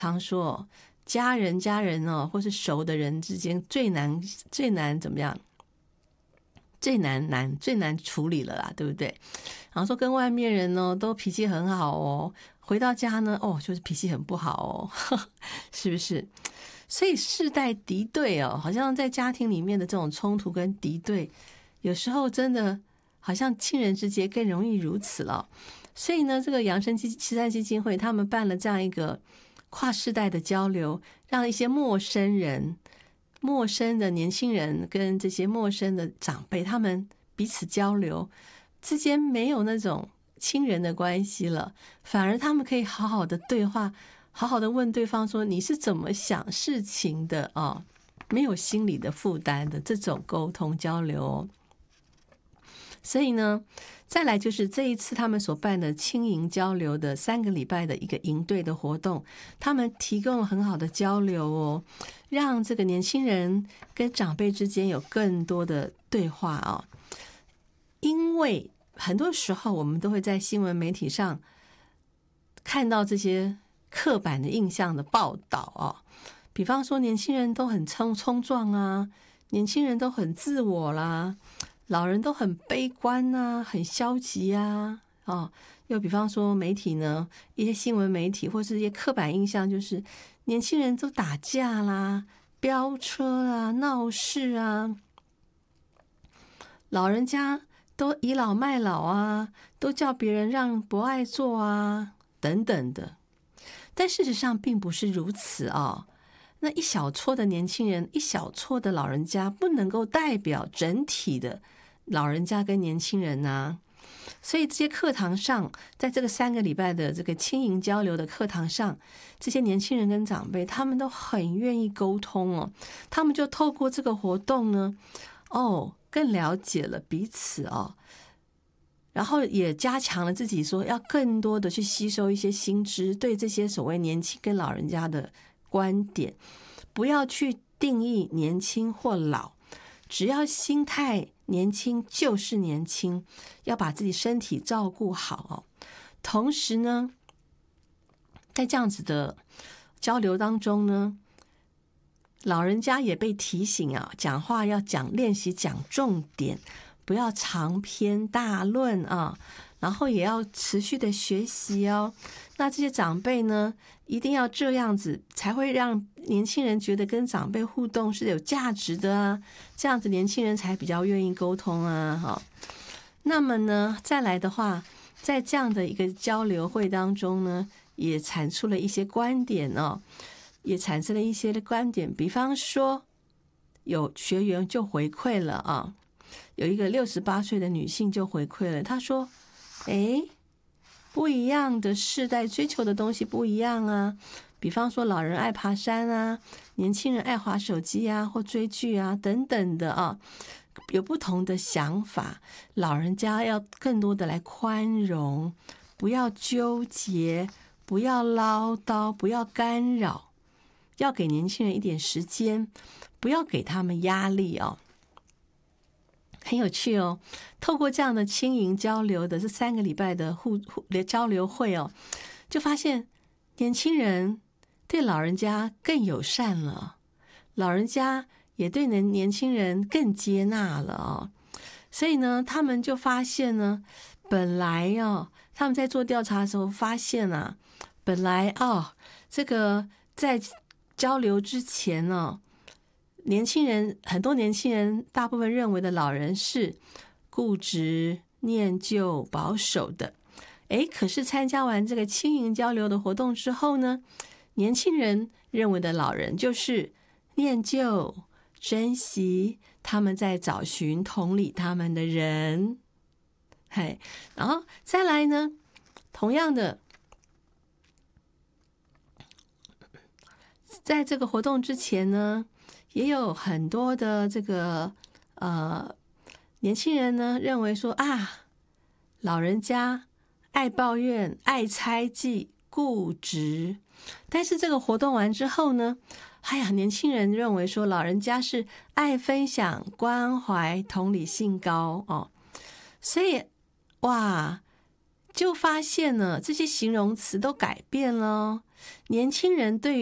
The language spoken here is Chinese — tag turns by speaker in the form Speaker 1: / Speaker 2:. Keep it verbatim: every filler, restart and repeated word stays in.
Speaker 1: 常说家人家人哦，或是熟的人之间最难最难怎么样？最难难最难处理了啦，对不对？然后说跟外面人呢都脾气很好哦，回到家呢哦就是脾气很不好哦，是不是？所以世代敌对哦，好像在家庭里面的这种冲突跟敌对，有时候真的好像亲人之间更容易如此了。所以呢，这个扬生基慈善基金会他们办了这样一个跨世代的交流，让一些陌生人。陌生的年轻人跟这些陌生的长辈，他们彼此交流之间没有那种亲人的关系了，反而他们可以好好的对话，好好的问对方说你是怎么想事情的啊？没有心理的负担的这种沟通交流哦。所以呢，再来就是这一次他们所办的青营交流的三个礼拜的一个营队的活动，他们提供了很好的交流哦，让这个年轻人跟长辈之间有更多的对话啊。因为很多时候我们都会在新闻媒体上看到这些刻板的印象的报道啊，比方说年轻人都很冲冲撞啊，年轻人都很自我啦。老人都很悲观啊，很消极啊，哦，又比方说媒体呢，一些新闻媒体或是一些刻板印象，就是年轻人都打架啦、飙车啦、闹事啊，老人家都倚老卖老啊，都叫别人让不爱做啊，等等的。但事实上并不是如此啊。那一小撮的年轻人，一小撮的老人家，不能够代表整体的老人家跟年轻人啊。所以这些课堂上，在这个三个礼拜的这个青营交流的课堂上，这些年轻人跟长辈他们都很愿意沟通哦，他们就透过这个活动呢，哦，更了解了彼此哦，然后也加强了自己说要更多的去吸收一些新知，对这些所谓年轻跟老人家的观点，不要去定义年轻或老，只要心态年轻就是年轻，要把自己身体照顾好哦。同时呢，在这样子的交流当中呢，老人家也被提醒啊，讲话要讲练习讲重点，不要长篇大论啊，然后也要持续的学习哦。那这些长辈呢，一定要这样子，才会让年轻人觉得跟长辈互动是有价值的啊，这样子年轻人才比较愿意沟通啊。哈，那么呢，再来的话，在这样的一个交流会当中呢，也产出了一些观点哦，也产生了一些的观点，比方说，有学员就回馈了啊，有一个六十八岁的女性就回馈了，她说：“哎。”不一样的世代追求的东西不一样啊，比方说老人爱爬山啊，年轻人爱滑手机啊或追剧啊等等的啊，有不同的想法。老人家要更多的来宽容，不要纠结，不要唠叨，不要干扰，要给年轻人一点时间，不要给他们压力哦。很有趣哦，透过这样的青营交流的这三个礼拜的互互的交流会哦，就发现年轻人对老人家更友善了，老人家也对年年轻人更接纳了哦。所以呢，他们就发现呢，本来哦，他们在做调查的时候发现啊，本来哦，这个在交流之前呢、哦。年轻人很多年轻人大部分认为的老人是固执、念旧、保守的，诶，可是参加完这个青营交流的活动之后呢，年轻人认为的老人就是念旧、珍惜，他们在找寻同理他们的人。嘿，然后再来呢，同样的，在这个活动之前呢，也有很多的这个呃年轻人呢认为说啊，老人家爱抱怨、爱猜忌、固执。但是这个活动完之后呢，哎呀，年轻人认为说老人家是爱分享、关怀、同理性高哦。所以哇，就发现呢这些形容词都改变了。 年轻人对